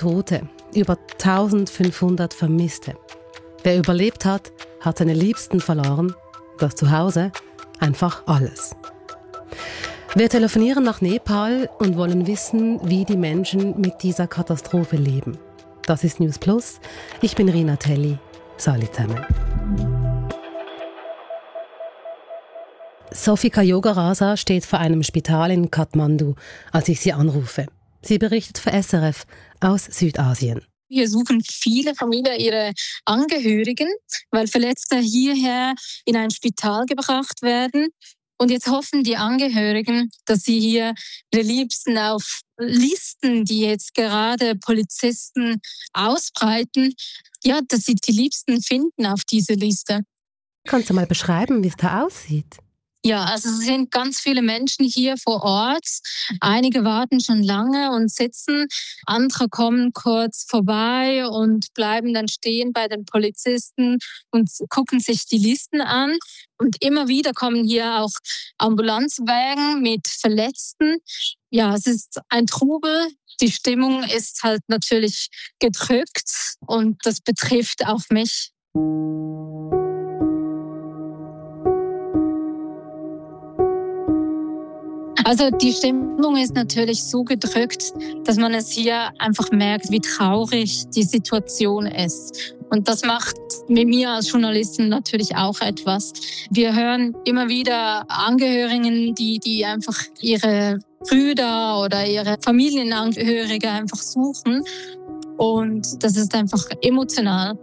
Tote, über 1500 Vermisste. Wer überlebt hat, hat seine Liebsten verloren, das Zuhause, einfach alles. Wir telefonieren nach Nepal und wollen wissen, wie die Menschen mit dieser Katastrophe leben. Das ist News Plus. Ich bin Rina Telli. Salut zusammen. Sofika Yogarasa steht vor einem Spital in Kathmandu, als ich sie anrufe. Sie berichtet für SRF aus Südasien. Hier suchen viele Familien ihre Angehörigen, weil Verletzte hierher in ein Spital gebracht werden. Und jetzt hoffen die Angehörigen, dass sie hier ihre Liebsten auf Listen, die jetzt gerade Polizisten ausbreiten, ja, dass sie die Liebsten finden auf diese Liste. Kannst du mal beschreiben, wie es da aussieht? Ja, also es sind ganz viele Menschen hier vor Ort. Einige warten schon lange und sitzen. Andere kommen kurz vorbei und bleiben dann stehen bei den Polizisten und gucken sich die Listen an. Und immer wieder kommen hier auch Ambulanzwagen mit Verletzten. Ja, es ist ein Trubel. Die Stimmung ist halt natürlich gedrückt und das betrifft auch mich. Also die Stimmung ist natürlich so gedrückt, dass man es hier einfach merkt, wie traurig die Situation ist. Und das macht mit mir als Journalistin natürlich auch etwas. Wir hören immer wieder Angehörigen, die einfach ihre Brüder oder ihre Familienangehörige einfach suchen. Und das ist einfach emotional.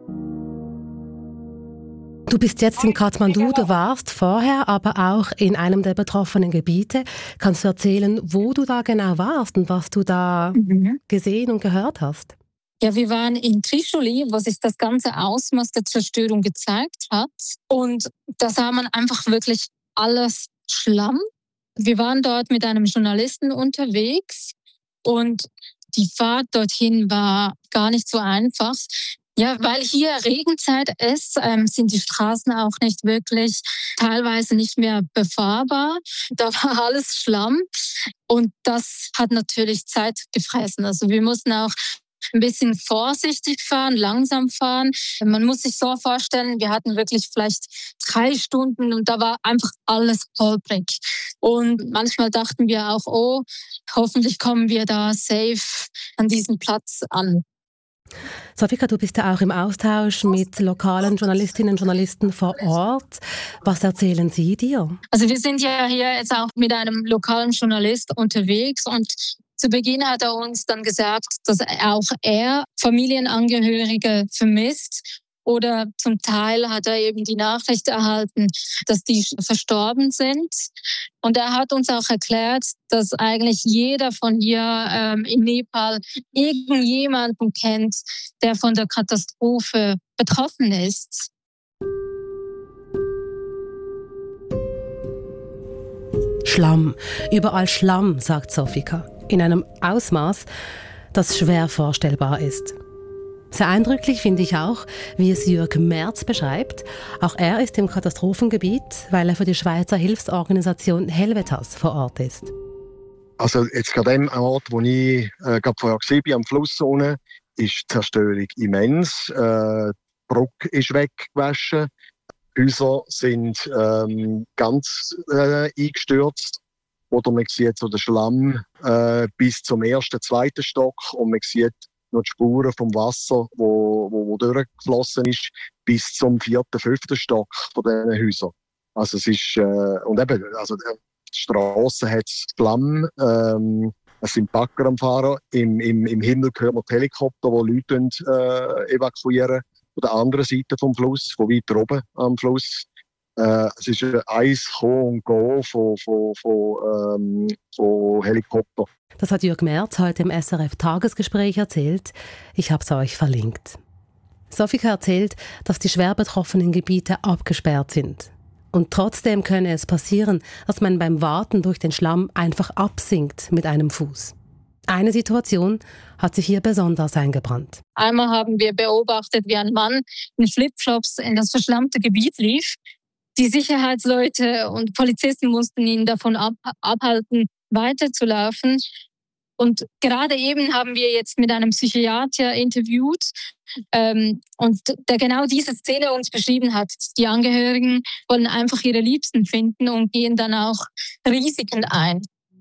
Du bist jetzt in Kathmandu, du warst vorher aber auch in einem der betroffenen Gebiete. Kannst du erzählen, wo du da genau warst und was du da gesehen und gehört hast? Ja, wir waren in Trishuli, wo sich das ganze Ausmaß der Zerstörung gezeigt hat. Und da sah man einfach wirklich alles Schlamm. Wir waren dort mit einem Journalisten unterwegs und die Fahrt dorthin war gar nicht so einfach. Ja, weil hier Regenzeit ist, sind die Straßen auch nicht wirklich, teilweise nicht mehr befahrbar. Da war alles Schlamm und das hat natürlich Zeit gefressen. Also wir mussten auch ein bisschen vorsichtig fahren, langsam fahren. Man muss sich so vorstellen, wir hatten wirklich vielleicht 3 Stunden und da war einfach alles holprig. Und manchmal dachten wir auch, oh, hoffentlich kommen wir da safe an diesem Platz an. Sofika, du bist ja auch im Austausch mit lokalen Journalistinnen und Journalisten vor Ort. Was erzählen sie dir? Also wir sind ja hier jetzt auch mit einem lokalen Journalist unterwegs und zu Beginn hat er uns dann gesagt, dass auch er Familienangehörige vermisst. Oder zum Teil hat er eben die Nachricht erhalten, dass die verstorben sind. Und er hat uns auch erklärt, dass eigentlich jeder von hier in Nepal irgendjemanden kennt, der von der Katastrophe betroffen ist. Schlamm, überall Schlamm, sagt Sofika, in einem Ausmaß, das schwer vorstellbar ist. Sehr eindrücklich finde ich auch, wie es Jürg Merz beschreibt. Auch er ist im Katastrophengebiet, weil er für die Schweizer Hilfsorganisation Helvetas vor Ort ist. Also jetzt gerade an dem Ort, wo ich gerade vorher war, am Fluss unten, ist die Zerstörung immens. Die Brücke ist weggewaschen. Häuser sind ganz eingestürzt. Oder man sieht so den Schlamm bis zum 1., 2. Stock und man sieht noch die Spuren vom Wasser, wo durchgeflossen ist, bis zum 4., 5. Stock von diesen Häusern. Also es ist, und eben, also die Strasse hat Flammen, es sind Bagger am Fahren, im Himmel hören wir die Helikopter, die Leute evakuieren, von der anderen Seite vom Fluss, von weiter oben am Fluss. Es ist ein Eis kommen und gehen von Helikoptern. Das hat Jürg Merz heute im SRF-Tagesgespräch erzählt. Ich habe es euch verlinkt. Sofika erzählt, dass die schwer betroffenen Gebiete abgesperrt sind. Und trotzdem könne es passieren, dass man beim Warten durch den Schlamm einfach absinkt mit einem Fuß. Eine Situation hat sich hier besonders eingebrannt. Einmal haben wir beobachtet, wie ein Mann in Flipflops in das verschlammte Gebiet lief. Die Sicherheitsleute und Polizisten mussten ihn davon abhalten, weiterzulaufen. Und gerade eben haben wir jetzt mit einem Psychiater interviewt und der genau diese Szene uns beschrieben hat. Die Angehörigen wollen einfach ihre Liebsten finden und gehen dann auch Risiken ein.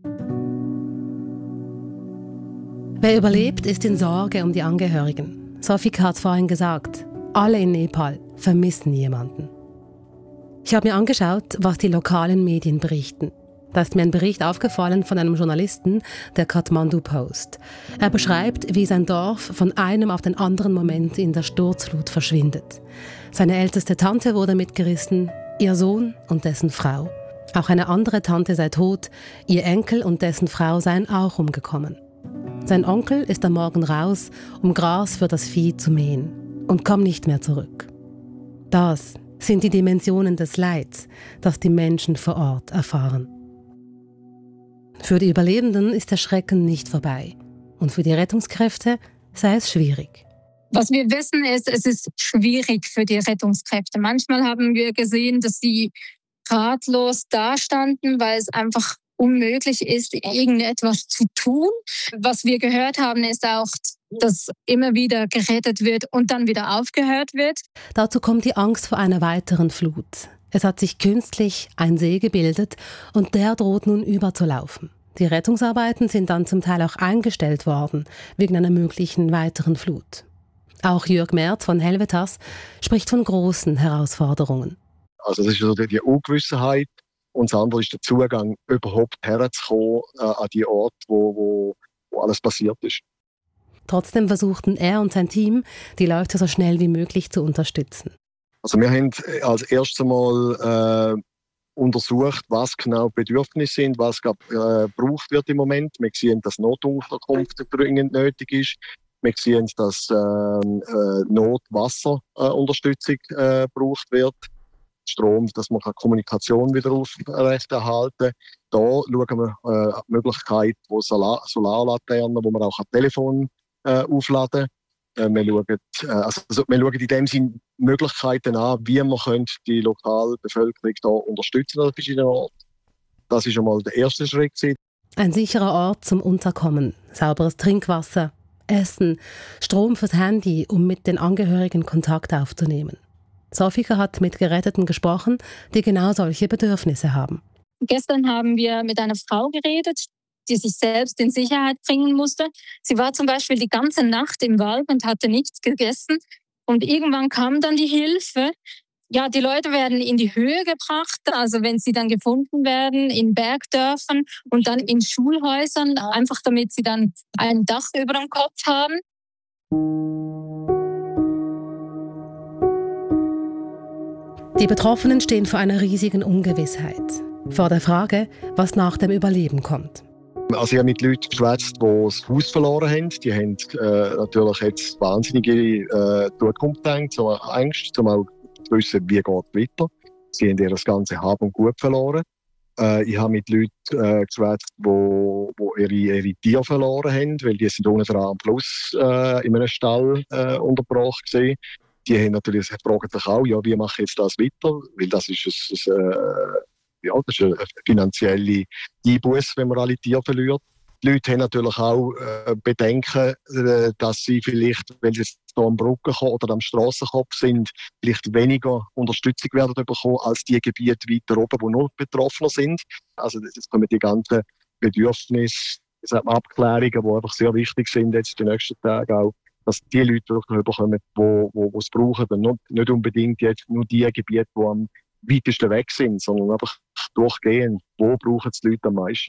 Wer überlebt, ist in Sorge um die Angehörigen. Sofika hat es vorhin gesagt, alle in Nepal vermissen jemanden. Ich habe mir angeschaut, was die lokalen Medien berichten. Da ist mir ein Bericht aufgefallen von einem Journalisten der Kathmandu Post. Er beschreibt, wie sein Dorf von einem auf den anderen Moment in der Sturzflut verschwindet. Seine älteste Tante wurde mitgerissen, ihr Sohn und dessen Frau. Auch eine andere Tante sei tot, ihr Enkel und dessen Frau seien auch umgekommen. Sein Onkel ist am Morgen raus, um Gras für das Vieh zu mähen und kam nicht mehr zurück. Das sind die Dimensionen des Leids, das die Menschen vor Ort erfahren. Für die Überlebenden ist der Schrecken nicht vorbei. Und für die Rettungskräfte sei es schwierig. Was wir wissen ist, es ist schwierig für die Rettungskräfte. Manchmal haben wir gesehen, dass sie ratlos dastanden, weil es einfach unmöglich ist, irgendetwas zu tun. Was wir gehört haben, ist auch, dass immer wieder gerettet wird und dann wieder aufgehört wird. Dazu kommt die Angst vor einer weiteren Flut. Es hat sich künstlich ein See gebildet und der droht nun überzulaufen. Die Rettungsarbeiten sind dann zum Teil auch eingestellt worden, wegen einer möglichen weiteren Flut. Auch Jörg Merz von Helvetas spricht von großen Herausforderungen. Also das ist also die Ungewissenheit und das andere ist der Zugang, überhaupt herzukommen an die Orte, wo alles passiert ist. Trotzdem versuchten er und sein Team, die Leute so schnell wie möglich zu unterstützen. Also wir haben als erstes Mal untersucht, was genau die Bedürfnisse sind, was gebraucht wird im Moment. Wir sehen, dass Notunterkunft dringend nötig ist. Wir sehen, dass Notwasserunterstützung gebraucht wird. Strom, dass man Kommunikation wieder aufrechterhalten kann. Da schauen wir die Möglichkeit, wo Solarlaternen, wo man auch ein Telefon aufladen kann. Wir schauen in dem Sinne Möglichkeiten an, wie man die lokale Bevölkerung da unterstützen an verschiedenen Orten. Das ist schon mal der erste Schritt. Ein sicherer Ort zum Unterkommen, sauberes Trinkwasser, Essen, Strom fürs Handy, um mit den Angehörigen Kontakt aufzunehmen. Sofika hat mit Geretteten gesprochen, die genau solche Bedürfnisse haben. Gestern haben wir mit einer Frau geredet, die sich selbst in Sicherheit bringen musste. Sie war zum Beispiel die ganze Nacht im Wald und hatte nichts gegessen. Und irgendwann kam dann die Hilfe. Ja, die Leute werden in die Höhe gebracht, also wenn sie dann gefunden werden, in Bergdörfern und dann in Schulhäusern, einfach damit sie dann ein Dach über dem Kopf haben. Die Betroffenen stehen vor einer riesigen Ungewissheit. Vor der Frage, was nach dem Überleben kommt. Also ich habe mit Leuten geschwätzt, die das Haus verloren haben. Die haben natürlich jetzt wahnsinnige Zukunft so Angst, um auch zu wissen, wie geht es weiter. Sie haben ihr das ganze Hab und Gut verloren. Ich habe mit Leuten geschwätzt, die ihre Tiere verloren haben, weil die sind unten dran am Fluss in einem Stall untergebracht gewesen. Die haben natürlich fragen sich auch, ja, wie mache ich jetzt das weiter? Weil das ist das ist eine finanzielle Einbuße, wenn man alle Tiere verliert. Die Leute haben natürlich auch Bedenken, dass sie vielleicht, wenn sie jetzt hier am Brückenkopf oder am Strassenkopf sind, vielleicht weniger Unterstützung werden bekommen als die Gebiete weiter oben, die noch betroffener sind. Also das kommen die ganzen Bedürfnisse, Abklärungen, die einfach sehr wichtig sind jetzt in den nächsten Tagen auch, dass die Leute wirklich bekommen, die es brauchen. Und nicht unbedingt jetzt nur die Gebiete, die am weitesten weg sind, sondern einfach durchgehen, wo brauchen es die Leute am meisten.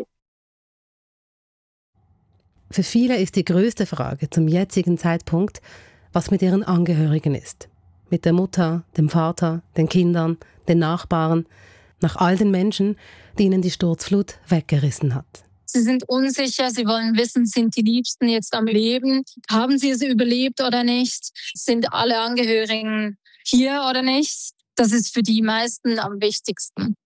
Für viele ist die größte Frage zum jetzigen Zeitpunkt, was mit ihren Angehörigen ist. Mit der Mutter, dem Vater, den Kindern, den Nachbarn, nach all den Menschen, die ihnen die Sturzflut weggerissen hat. Sie sind unsicher, sie wollen wissen, sind die Liebsten jetzt am Leben? Haben sie es überlebt oder nicht? Sind alle Angehörigen hier oder nicht? Das ist für die meisten am wichtigsten.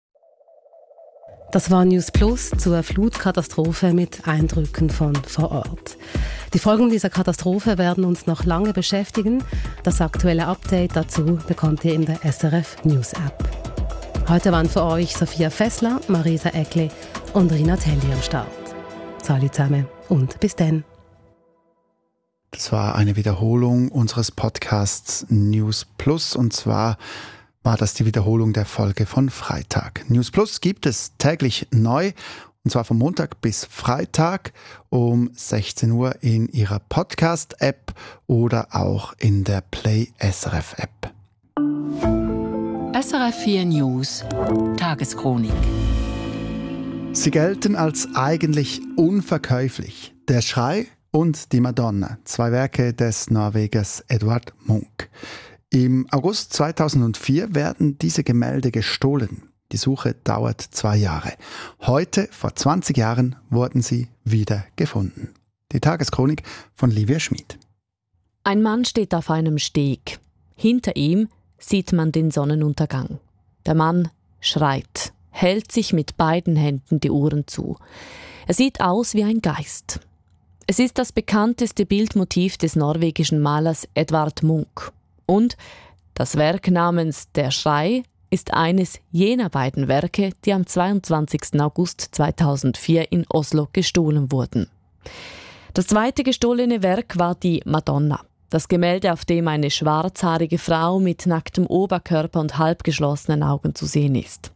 Das war News Plus zur Flutkatastrophe mit Eindrücken von vor Ort. Die Folgen dieser Katastrophe werden uns noch lange beschäftigen. Das aktuelle Update dazu bekommt ihr in der SRF News App. Heute waren für euch Sophia Fessler, Marisa Eckli und Rina Telli am Start. Tschüss alle zusammen und bis dann. Das war eine Wiederholung unseres Podcasts News Plus, und zwar war das die Wiederholung der Folge von Freitag. News Plus gibt es täglich neu, und zwar von Montag bis Freitag um 16 Uhr in Ihrer Podcast-App oder auch in der Play SRF-App. SRF 4 News Tageschronik. Sie gelten als eigentlich unverkäuflich. Der Schrei und die Madonna, 2 Werke des Norwegers Edvard Munch. Im August 2004 werden diese Gemälde gestohlen. Die Suche dauert 2 Jahre. Heute, vor 20 Jahren, wurden sie wieder gefunden. Die Tageschronik von Livia Schmid. Ein Mann steht auf einem Steg. Hinter ihm sieht man den Sonnenuntergang. Der Mann schreit, hält sich mit beiden Händen die Ohren zu. Er sieht aus wie ein Geist. Es ist das bekannteste Bildmotiv des norwegischen Malers Edvard Munch. Und das Werk namens Der Schrei ist eines jener beiden Werke, die am 22. August 2004 in Oslo gestohlen wurden. Das zweite gestohlene Werk war die Madonna. Das Gemälde, auf dem eine schwarzhaarige Frau mit nacktem Oberkörper und halbgeschlossenen Augen zu sehen ist.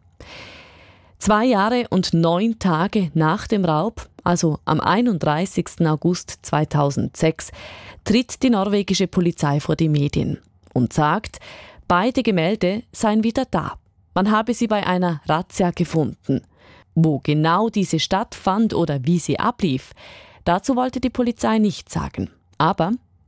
2 Jahre und 9 Tage nach dem Raub, also am 31. August 2006, tritt die norwegische Polizei vor die Medien und sagt, beide Gemälde seien wieder da. Man habe sie bei einer Razzia gefunden. Wo genau diese stattfand oder wie sie ablief, dazu wollte die Polizei nichts sagen. Aber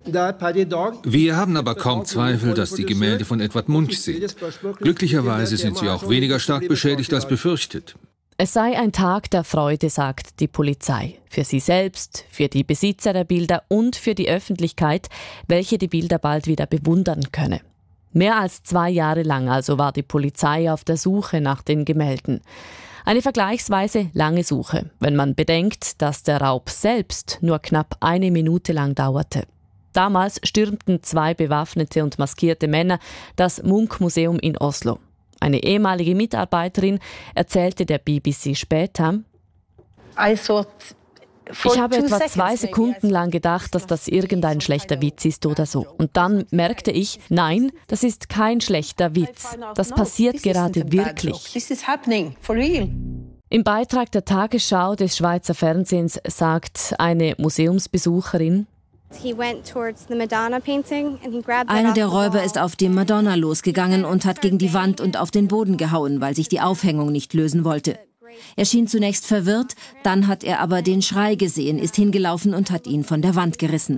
wir haben aber kaum Zweifel, dass die Gemälde von Edvard Munch sind. Glücklicherweise sind sie auch weniger stark beschädigt als befürchtet. es sei ein Tag der Freude, sagt die Polizei. Für sie selbst, für die Besitzer der Bilder und für die Öffentlichkeit, welche die Bilder bald wieder bewundern könne. Mehr als 2 Jahre lang also war die Polizei auf der Suche nach den Gemälden. Eine vergleichsweise lange Suche, wenn man bedenkt, dass der Raub selbst nur knapp 1 Minute lang dauerte. Damals stürmten 2 bewaffnete und maskierte Männer das Munch-Museum in Oslo. Eine ehemalige Mitarbeiterin erzählte der BBC später: Ich habe etwa 2 Sekunden lang gedacht, dass das irgendein schlechter Witz ist oder so. Und dann merkte ich, nein, das ist kein schlechter Witz. Das passiert gerade wirklich. Im Beitrag der Tagesschau des Schweizer Fernsehens sagt eine Museumsbesucherin: Einer der Räuber ist auf die Madonna losgegangen und hat gegen die Wand und auf den Boden gehauen, weil sich die Aufhängung nicht lösen wollte. Er schien zunächst verwirrt, dann hat er aber den Schrei gesehen, ist hingelaufen und hat ihn von der Wand gerissen.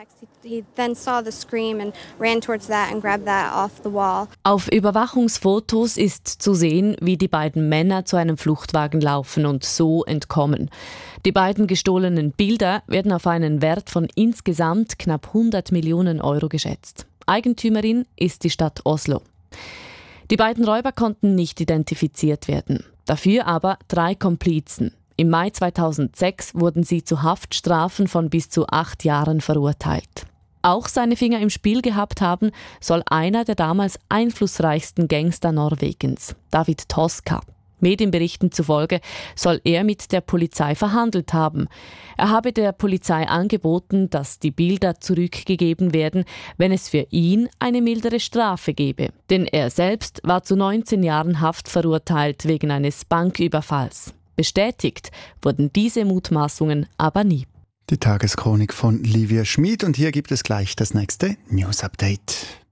Auf Überwachungsfotos ist zu sehen, wie die beiden Männer zu einem Fluchtwagen laufen und so entkommen. Die beiden gestohlenen Bilder werden auf einen Wert von insgesamt knapp 100 Millionen Euro geschätzt. Eigentümerin ist die Stadt Oslo. Die beiden Räuber konnten nicht identifiziert werden. Dafür aber 3 Komplizen. Im Mai 2006 wurden sie zu Haftstrafen von bis zu 8 Jahren verurteilt. Auch seine Finger im Spiel gehabt haben soll einer der damals einflussreichsten Gangster Norwegens, David Toska. Medienberichten zufolge soll er mit der Polizei verhandelt haben. Er habe der Polizei angeboten, dass die Bilder zurückgegeben werden, wenn es für ihn eine mildere Strafe gebe. Denn er selbst war zu 19 Jahren Haft verurteilt wegen eines Banküberfalls. Bestätigt wurden diese Mutmaßungen aber nie. Die Tageschronik von Livia Schmid, und hier gibt es gleich das nächste News Update.